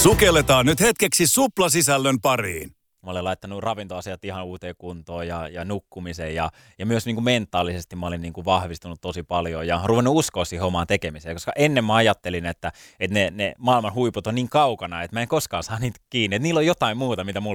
Sukelletaan nyt hetkeksi suplasisällön pariin. Mä olen laittanut ravintoasiat ihan uuteen kuntoon ja nukkumisen ja myös niin kuin mentaalisesti mä olin niin kuin vahvistunut tosi paljon ja ruvennut uskoa siihen omaan tekemiseen, koska ennen mä ajattelin, että ne maailman huiput on niin kaukana, että mä en koskaan saa niitä kiinni, että niillä on jotain muuta, mitä mulla